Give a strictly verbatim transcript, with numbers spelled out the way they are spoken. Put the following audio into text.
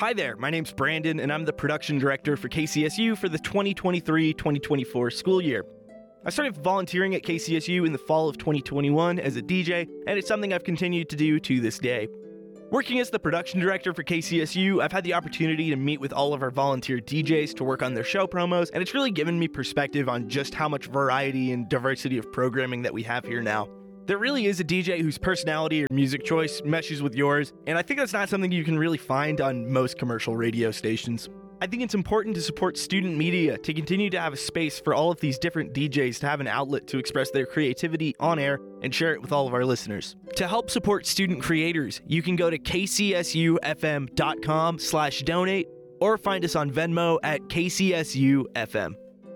Hi there, my name's Brandon, and I'm the production director for K C S U for the twenty twenty-three twenty twenty-four school year. I started volunteering at K C S U in the fall of twenty twenty-one as a D J, and it's something I've continued to do to this day. Working as the production director for K C S U, I've had the opportunity to meet with all of our volunteer D Js to work on their show promos, and it's really given me perspective on just how much variety and diversity of programming that we have here now. There really is a D J whose personality or music choice meshes with yours, and I think that's not something you can really find on most commercial radio stations. I think it's important to support student media to continue to have a space for all of these different D Js to have an outlet to express their creativity on air and share it with all of our listeners. To help support student creators, you can go to k c s u f m dot com slash donate or find us on Venmo at K C S U F M.